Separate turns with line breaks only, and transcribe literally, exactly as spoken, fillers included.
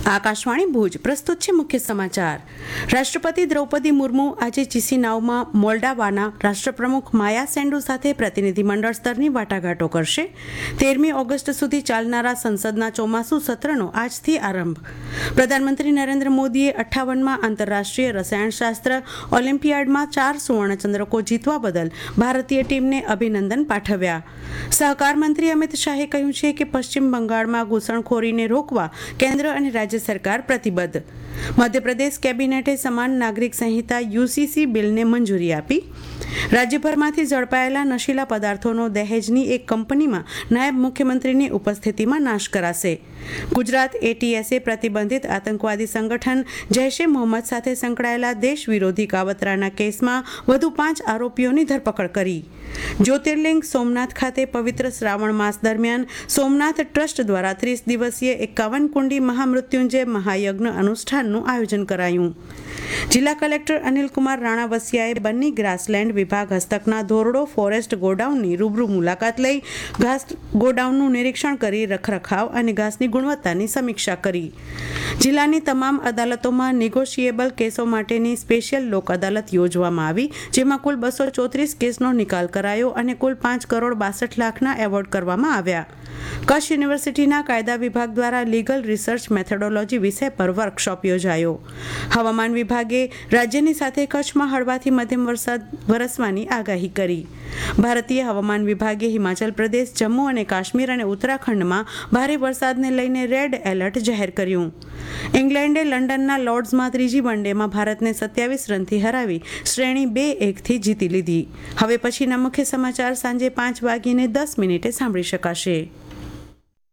આકાશવાણી ભુજ પ્રસ્તુત છે મુખ્ય સમાચાર. રાષ્ટ્રપતિ દ્રૌપદી મુર્મુ આજે ચિસિનાઉમાં મોલ્ડાવાના રાષ્ટ્રપ્રમુખ માયા સેન્ડુ સાથે પ્રતિનિધિમંડળ સ્તરની વાટાઘાટો કરશે. તેરમી ઓગસ્ટ સુધી ચાલનારા સંસદના ચોમાસુ સત્રનો આજથી આરંભ. પ્રધાનમંત્રી નરેન્દ્ર મોદીએ અઠ્ઠાવનમાં આંતરરાષ્ટ્રીય રસાયણશાસ્ત્ર ઓલિમ્પિયાડમાં ચાર સુવર્ણચંદ્રકો જીતવા બદલ ભારતીય ટીમને અભિનંદન પાઠવ્યા. સહકાર મંત્રી અમિત શાહે કહ્યું છે કે પશ્ચિમ બંગાળમાં ઘૂસણખોરીને રોકવા કેન્દ્ર અને રાજ્ય સરકાર પ્રતિબદ્ધ. મધ્યપ્રદેશ કેબિનેટે સમાન નાગરિક સંહિતા યુસીસી બિલને મંજૂરી આપી. રાજ્યભરમાંથી ઝડપાયેલા નશીલા પદાર્થોનો દહેજની એક કંપનીમાં નાયબ મુખ્યમંત્રીની ઉપસ્થિતિમાં નાશ કરાશે. ગુજરાત એટીએસે પ્રતિબંધિત આતંકવાદી સંગઠન જૈશ એ મોહમ્મદ સાથે સંકળાયેલા દેશ વિરોધી કાવતરાના કેસમાં વધુ પાંચ આરોપીઓની ધરપકડ કરી. જ્યોતિર્લિંગ સોમનાથ ખાતે પવિત્ર શ્રાવણ માસ દરમિયાન સોમનાથ ટ્રસ્ટ દ્વારા ત્રીસ દિવસીય એકાવન કુંડી મહામૃત્યુંજય મહાયજ્ઞ અનુષ્ઠાનનું આયોજન કરાયું. જિલ્લા કલેક્ટર અનિલકુમાર રાણાવસિયાએ બન્ની ગ્રાસલેન્ડ વિભાગ હસ્તકના ધોરડો ફોરેસ્ટ ગોડાઉનની રૂબરૂ મુલાકાત લઈ ઘાસ ગોડાઉનનું નિરીક્ષણ કરી રખરખાવ અને ઘાસની ગુણવત્તાની સમીક્ષા કરી. જિલ્લાની તમામ અદાલતોમાં નિગોશિયેબલ કેસો માટેની સ્પેશિયલ લોક અદાલત યોજવામાં આવી, જેમાં કુલ બસો ચોત્રીસ કેસનો નિકાલ કરાયો અને કુલ પાંચ કરોડ બાસઠ લાખના એવોર્ડ કરવામાં આવ્યા. કચ્છ યુનિવર્સિટીના કાયદા વિભાગ દ્વારા લીગલ રિસર્ચ મેથોડોલોજી વિષય પર વર્કશોપ યોજાયો. હવામાન વિભાગે રાજ્યની સાથે કચ્છમાં હળવાથી મધ્યમ વરસાદ વરસવાની આગાહી કરી. ભારતીય હવામાન વિભાગે હિમાચલ પ્રદેશ, જમ્મુ અને કાશ્મીર અને ઉત્તરાખંડમાં ભારે વરસાદને લઈને રેડ એલર્ટ જાહેર કર્યું. ઇંગ્લેન્ડે લંડનના લોર્ડ્સમાં ત્રીજી વનડેમાં ભારતને સત્યાવીસ રનથી હરાવી શ્રેણી બે એકથી જીતી લીધી. હવે પછીના મુખ્ય સમાચાર સાંજે પાંચ વાગીને દસ મિનિટે સાંભળી શકાશે.